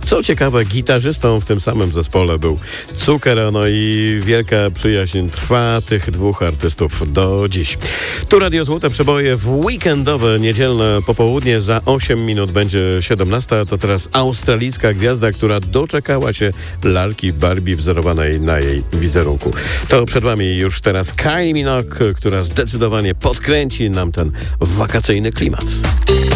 Co ciekawe, gitarzystą w tym samym zespole był Cukier, no i wielka przyjaźń trwa tych dwóch artystów do dziś. Tu Radio Złote Przeboje w weekendowe, niedzielne popołudnie. Za 8 minut będzie 17. To teraz australijska gwiazda, która doczekała się lalki Barbie wzorowanej na jej wizerunku. To przed wami już teraz Kylie Minogue, która zdecydowanie podkręci nam ten wakacyjny klimat.